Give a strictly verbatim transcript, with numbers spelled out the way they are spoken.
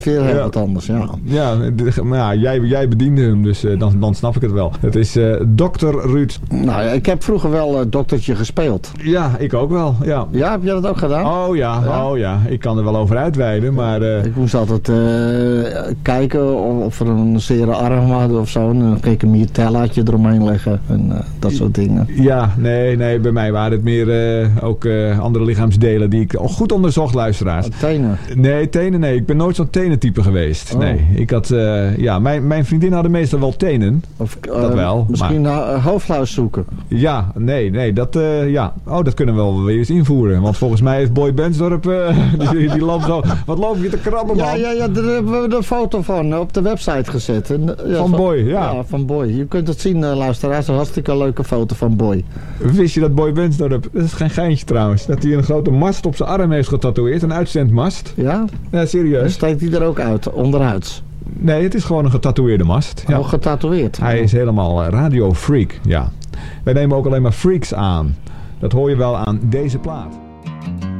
Weer heel Ja. wat anders, ja. Ja, d- maar ja jij, jij bediende hem, dus uh, dan, dan snap ik het wel. Het is uh, dokter Ruud. Nou ja, ik heb vroeger wel uh, doktertje gespeeld. Ja, ik ook wel, ja. Ja, heb jij dat ook gedaan? Oh ja, Ja? oh ja. Ik kan er wel over uitweiden, maar... Uh, Ik moest altijd uh, kijken of, of er een zere arm hadden of zo. En dan keek ik een miertellaatje eromheen leggen en uh, dat soort dingen. Ja, nee, nee, bij mij waren het meer uh, ook uh, andere lichaamsdelen die ik goed onderzocht, luisteraars. Tenen? Nee, tenen, nee. Ik ben nooit zo'n tenentype geweest. Oh. Nee, ik had... Uh, ja, mijn, mijn vriendinnen hadden meestal wel tenen. Of, uh, dat wel. Misschien maar... uh, hoofdluis zoeken. Ja, nee, nee. Dat, uh, ja. Oh, dat kunnen we wel weer eens invoeren. Want volgens mij heeft Boy Bensdorp... Uh, die, die loopt zo... Wat loop je te krabben, man? Ja, ja, ja, daar hebben we de foto van op de website gezet. En, ja, van Boy, ja. Ja, van Boy. Je kunt het zien, uh, luisteraars. Een hartstikke leuke foto van Boy. Wist je dat Boy Bensdorp... Dat is geen geintje trouwens. Dat hij een grote mast op zijn arm heeft getatoeëerd. Een uitzendmast. Ja? Ja, serieus. Dan steekt hij er ook uit, onderhuids. Nee, het is gewoon een getatoeëerde mast. Ja. Oh, getatoeëerd. Hij is helemaal radiofreak, ja. Wij nemen ook alleen maar freaks aan. Dat hoor je wel aan deze plaat.